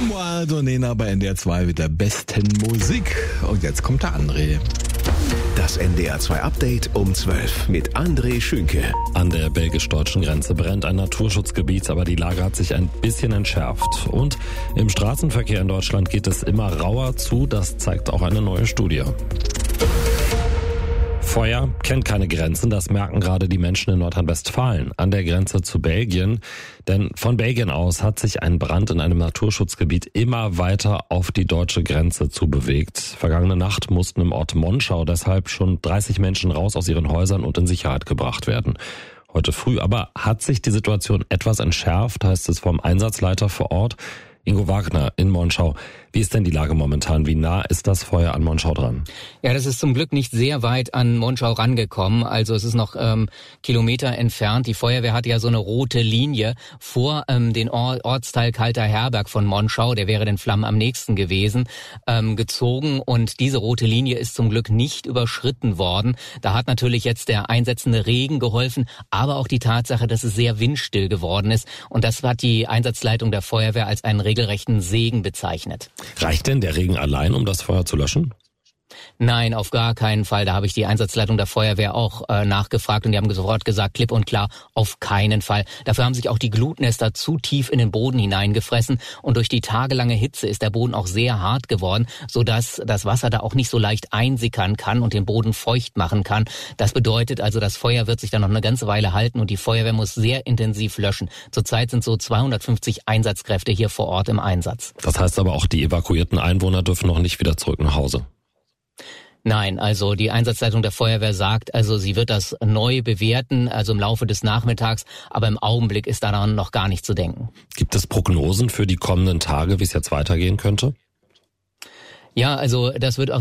Moi Donena bei NDR 2 mit der besten Musik. Und jetzt kommt der André. Das NDR 2 Update um 12 mit André Schünke. An der belgisch-deutschen Grenze brennt ein Naturschutzgebiet, aber die Lage hat sich ein bisschen entschärft. Und im Straßenverkehr in Deutschland geht es immer rauer zu, das zeigt auch eine neue Studie. Feuer kennt keine Grenzen, das merken gerade die Menschen in Nordrhein-Westfalen an der Grenze zu Belgien. Denn von Belgien aus hat sich ein Brand in einem Naturschutzgebiet immer weiter auf die deutsche Grenze zubewegt. Vergangene Nacht mussten im Ort Monschau deshalb schon 30 Menschen raus aus ihren Häusern und in Sicherheit gebracht werden. Heute früh aber hat sich die Situation etwas entschärft, heißt es vom Einsatzleiter vor Ort, Ingo Wagner in Monschau. Wie ist denn die Lage momentan? Wie nah ist das Feuer an Monschau dran? Ja, das ist zum Glück nicht sehr weit an Monschau rangekommen. Also es ist noch Kilometer entfernt. Die Feuerwehr hat ja so eine rote Linie vor den Ortsteil Kalter Herberg von Monschau, der wäre den Flammen am nächsten gewesen, gezogen. Und diese rote Linie ist zum Glück nicht überschritten worden. Da hat natürlich jetzt der einsetzende Regen geholfen, aber auch die Tatsache, dass es sehr windstill geworden ist. Und das hat die Einsatzleitung der Feuerwehr als einen regelrechten Segen bezeichnet. Reicht denn der Regen allein, um das Feuer zu löschen? Nein, auf gar keinen Fall. Da habe ich die Einsatzleitung der Feuerwehr auch nachgefragt und die haben sofort gesagt, klipp und klar, auf keinen Fall. Dafür haben sich auch die Glutnester zu tief in den Boden hineingefressen und durch die tagelange Hitze ist der Boden auch sehr hart geworden, sodass das Wasser da auch nicht so leicht einsickern kann und den Boden feucht machen kann. Das bedeutet also, das Feuer wird sich dann noch eine ganze Weile halten und die Feuerwehr muss sehr intensiv löschen. Zurzeit sind so 250 Einsatzkräfte hier vor Ort im Einsatz. Das heißt aber auch, die evakuierten Einwohner dürfen noch nicht wieder zurück nach Hause. Nein, also die Einsatzleitung der Feuerwehr sagt, also sie wird das neu bewerten, also im Laufe des Nachmittags, aber im Augenblick ist daran noch gar nicht zu denken. Gibt es Prognosen für die kommenden Tage, wie es jetzt weitergehen könnte? Ja, also das wird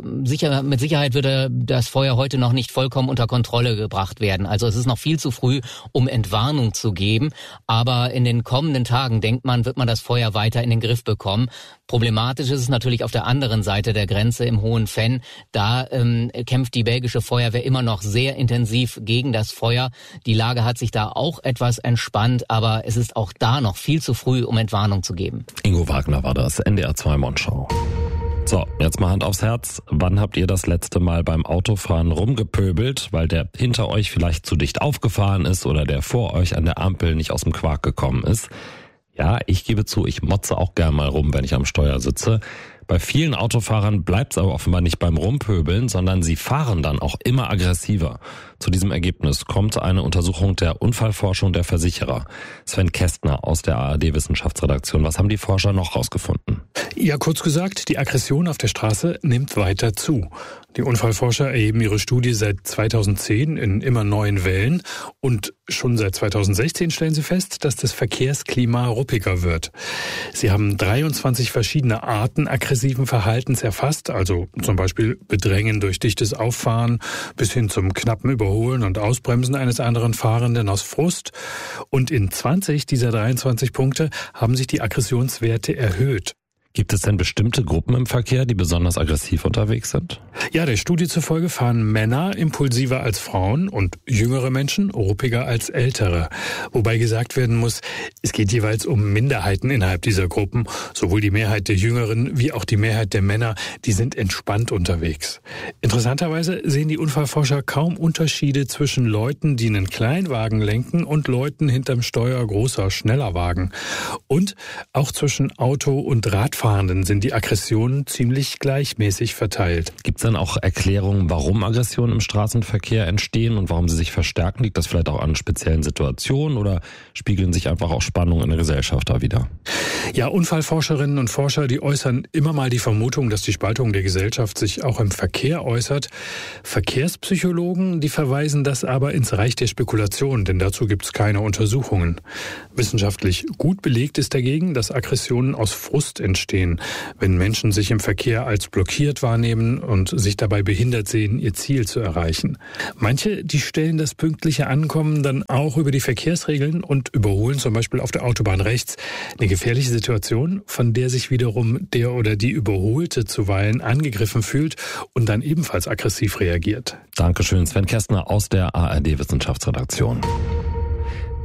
mit Sicherheit wird das Feuer heute noch nicht vollkommen unter Kontrolle gebracht werden. Also es ist noch viel zu früh, um Entwarnung zu geben. Aber in den kommenden Tagen, denkt man, wird man das Feuer weiter in den Griff bekommen. Problematisch ist es natürlich auf der anderen Seite der Grenze im Hohen Venn. Da kämpft die belgische Feuerwehr immer noch sehr intensiv gegen das Feuer. Die Lage hat sich da auch etwas entspannt, aber es ist auch da noch viel zu früh, um Entwarnung zu geben. Ingo Wagner war das, NDR 2 Monschau. So, jetzt mal Hand aufs Herz. Wann habt ihr das letzte Mal beim Autofahren rumgepöbelt, weil der hinter euch vielleicht zu dicht aufgefahren ist oder der vor euch an der Ampel nicht aus dem Quark gekommen ist? Ja, ich gebe zu, ich motze auch gern mal rum, wenn ich am Steuer sitze. Bei vielen Autofahrern bleibt es aber offenbar nicht beim Rumpöbeln, sondern sie fahren dann auch immer aggressiver. Zu diesem Ergebnis kommt eine Untersuchung der Unfallforschung der Versicherer. Sven Kästner aus der ARD-Wissenschaftsredaktion. Was haben die Forscher noch rausgefunden? Ja, kurz gesagt, die Aggression auf der Straße nimmt weiter zu. Die Unfallforscher erheben ihre Studie seit 2010 in immer neuen Wellen und schon seit 2016 stellen sie fest, dass das Verkehrsklima ruppiger wird. Sie haben 23 verschiedene Arten aggressiven Verhaltens erfasst, also zum Beispiel Bedrängen durch dichtes Auffahren bis hin zum knappen Überholen und Ausbremsen eines anderen Fahrenden aus Frust. Und in 20 dieser 23 Punkte haben sich die Aggressionswerte erhöht. Gibt es denn bestimmte Gruppen im Verkehr, die besonders aggressiv unterwegs sind? Ja, der Studie zufolge fahren Männer impulsiver als Frauen und jüngere Menschen ruppiger als ältere. Wobei gesagt werden muss, es geht jeweils um Minderheiten innerhalb dieser Gruppen. Sowohl die Mehrheit der Jüngeren wie auch die Mehrheit der Männer, die sind entspannt unterwegs. Interessanterweise sehen die Unfallforscher kaum Unterschiede zwischen Leuten, die einen Kleinwagen lenken und Leuten hinterm Steuer großer, schneller Wagen. Und auch zwischen Auto und Radfahrenden sind die Aggressionen ziemlich gleichmäßig verteilt. Gibt es dann auch Erklärungen, warum Aggressionen im Straßenverkehr entstehen und warum sie sich verstärken? Liegt das vielleicht auch an speziellen Situationen oder spiegeln sich einfach auch Spannungen in der Gesellschaft da wieder? Ja, Unfallforscherinnen und Forscher, die äußern immer mal die Vermutung, dass die Spaltung der Gesellschaft sich auch im Verkehr äußert. Verkehrspsychologen, die verweisen das aber ins Reich der Spekulation, denn dazu gibt es keine Untersuchungen. Wissenschaftlich gut belegt ist dagegen, dass Aggressionen aus Frust entstehen, wenn Menschen sich im Verkehr als blockiert wahrnehmen und sich dabei behindert sehen, ihr Ziel zu erreichen. Manche, die stellen das pünktliche Ankommen dann auch über die Verkehrsregeln und überholen zum Beispiel auf der Autobahn rechts. Eine gefährliche Situation, von der sich wiederum der oder die Überholte zuweilen angegriffen fühlt und dann ebenfalls aggressiv reagiert. Dankeschön, Sven Kästner aus der ARD-Wissenschaftsredaktion.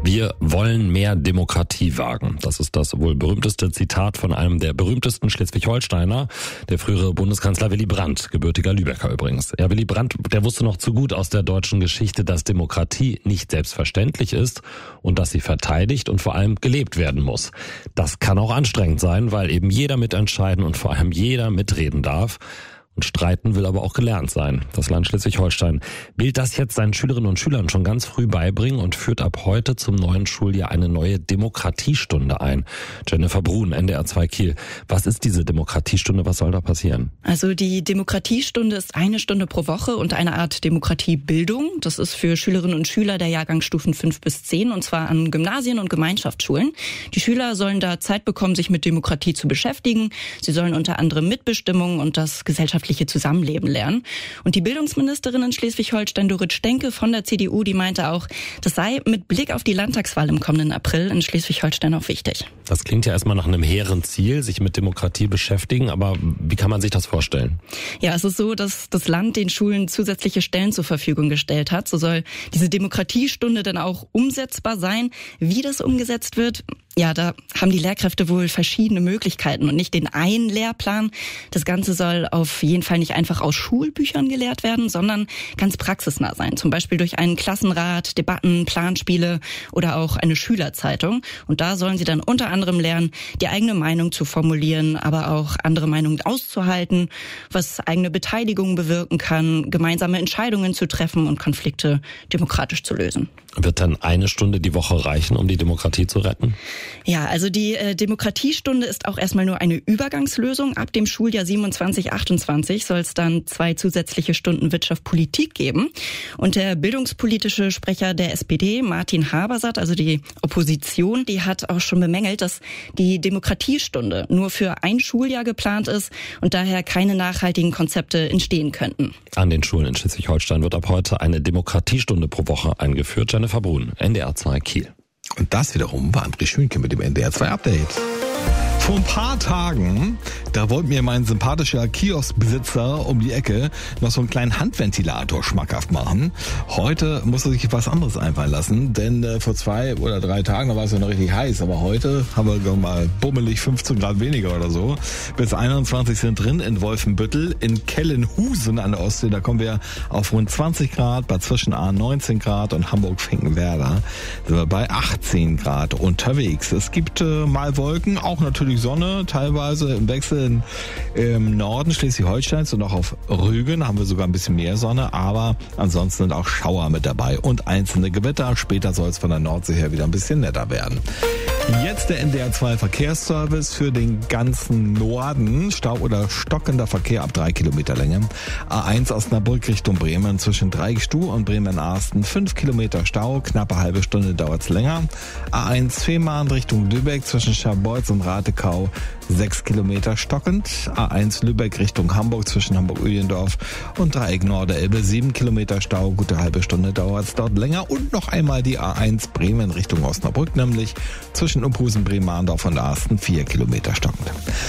Wir wollen mehr Demokratie wagen. Das ist das wohl berühmteste Zitat von einem der berühmtesten Schleswig-Holsteiner, der frühere Bundeskanzler Willy Brandt, gebürtiger Lübecker übrigens. Ja, Willy Brandt, der wusste noch zu gut aus der deutschen Geschichte, dass Demokratie nicht selbstverständlich ist und dass sie verteidigt und vor allem gelebt werden muss. Das kann auch anstrengend sein, weil eben jeder mitentscheiden und vor allem jeder mitreden darf. Und streiten will aber auch gelernt sein. Das Land Schleswig-Holstein will das jetzt seinen Schülerinnen und Schülern schon ganz früh beibringen und führt ab heute zum neuen Schuljahr eine neue Demokratiestunde ein. Jennifer Brun, NDR 2 Kiel. Was ist diese Demokratiestunde? Was soll da passieren? Also die Demokratiestunde ist 1 Stunde pro Woche und eine Art Demokratiebildung. Das ist für Schülerinnen und Schüler der Jahrgangsstufen 5 bis 10 und zwar an Gymnasien und Gemeinschaftsschulen. Die Schüler sollen da Zeit bekommen, sich mit Demokratie zu beschäftigen. Sie sollen unter anderem Mitbestimmung und das gesellschaftliche Zusammenleben lernen. Und die Bildungsministerin in Schleswig-Holstein, Dorit Stenke von der CDU, die meinte auch, das sei mit Blick auf die Landtagswahl im kommenden April in Schleswig-Holstein auch wichtig. Das klingt ja erstmal nach einem hehren Ziel, sich mit Demokratie beschäftigen, aber wie kann man sich das vorstellen? Ja, es ist so, dass das Land den Schulen zusätzliche Stellen zur Verfügung gestellt hat. So soll diese Demokratiestunde dann auch umsetzbar sein. Wie das umgesetzt wird, ja, da haben die Lehrkräfte wohl verschiedene Möglichkeiten und nicht den einen Lehrplan. Das Ganze soll auf jeden Fall nicht einfach aus Schulbüchern gelehrt werden, sondern ganz praxisnah sein. Zum Beispiel durch einen Klassenrat, Debatten, Planspiele oder auch eine Schülerzeitung. Und da sollen sie dann unter anderem lernen, die eigene Meinung zu formulieren, aber auch andere Meinungen auszuhalten, was eigene Beteiligung bewirken kann, gemeinsame Entscheidungen zu treffen und Konflikte demokratisch zu lösen. Wird dann 1 Stunde die Woche reichen, um die Demokratie zu retten? Ja, also die Demokratiestunde ist auch erstmal nur eine Übergangslösung. Ab dem Schuljahr 27/28 soll es dann 2 zusätzliche Stunden Wirtschaft Politik geben. Und der bildungspolitische Sprecher der SPD, Martin Habersatt, also die Opposition, die hat auch schon bemängelt, dass die Demokratiestunde nur für ein Schuljahr geplant ist und daher keine nachhaltigen Konzepte entstehen könnten. An den Schulen in Schleswig-Holstein wird ab heute eine Demokratiestunde pro Woche eingeführt. Jennifer Brun, NDR 2 Kiel. Und das wiederum war André Schünke mit dem NDR 2 Update. Vor ein paar Tagen, da wollte mir mein sympathischer Kioskbesitzer um die Ecke noch so einen kleinen Handventilator schmackhaft machen. Heute muss er sich was anderes einfallen lassen, denn vor 2 oder 3 Tagen, da war es ja noch richtig heiß, aber heute haben wir mal bummelig 15 Grad weniger oder so. Bis 21 sind drin in Wolfenbüttel, in Kellenhusen an der Ostsee, da kommen wir auf rund 20 Grad, bei Zwischenahn 19 Grad und Hamburg-Finkenwerder sind wir bei 18 Grad unterwegs. Es gibt mal Wolken, auch natürlich Sonne, teilweise im Wechsel im Norden Schleswig-Holsteins und auch auf Rügen haben wir sogar ein bisschen mehr Sonne, aber ansonsten sind auch Schauer mit dabei und einzelne Gewitter. Später soll es von der Nordsee her wieder ein bisschen netter werden. Jetzt der NDR 2 Verkehrsservice für den ganzen Norden. Stau oder stockender Verkehr ab 3 Kilometer Länge. A1 Osnabrück Richtung Bremen zwischen Dreigestuh und Bremen-Arsten 5 Kilometer Stau. Knappe halbe Stunde dauert's länger. A1 Fehmarn Richtung Lübeck zwischen Scharbeutz und Ratekau 6 Kilometer stockend. A1 Lübeck Richtung Hamburg zwischen Hamburg-Öhlendorf und Dreieck Norderelbe 7 Kilometer Stau. Gute halbe Stunde dauert's dort länger. Und noch einmal die A1 Bremen Richtung Osnabrück, nämlich zwischen Uphusen, Bremen-Mahndorf und Arsten 4 Kilometer stockend.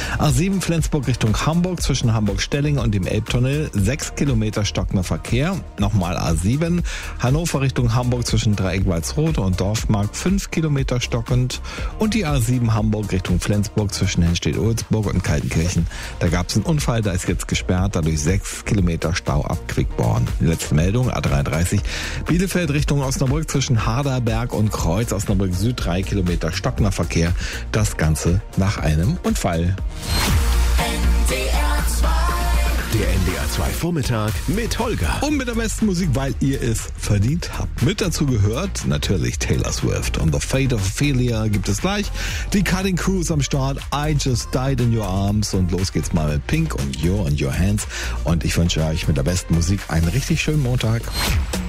A7 Flensburg Richtung Hamburg zwischen Hamburg-Stelling und dem Elbtunnel 6 Kilometer stockender Verkehr. Nochmal A7 Hannover Richtung Hamburg zwischen Dreieck Walsrode und Dorfmark 5 Kilometer stockend. Und die A7 Hamburg Richtung Flensburg zwischen Hennstedt-Ulzburg und Kaltenkirchen. Da gab es einen Unfall, da ist jetzt gesperrt, dadurch 6 Kilometer Stau ab Quickborn. Letzte Meldung, A33 Bielefeld Richtung Osnabrück zwischen Harderberg und Kreuz, Osnabrück Süd 3 Kilometer stockender Verkehr. Das Ganze nach einem Unfall. Der NDR 2 Vormittag mit Holger. Und mit der besten Musik, weil ihr es verdient habt. Mit dazu gehört natürlich Taylor Swift. Und The Fate of Ophelia gibt es gleich. Die Cutting Crews am Start. I Just Died in Your Arms. Und los geht's mal mit Pink und You're on Your Hands. Und ich wünsche euch mit der besten Musik einen richtig schönen Montag.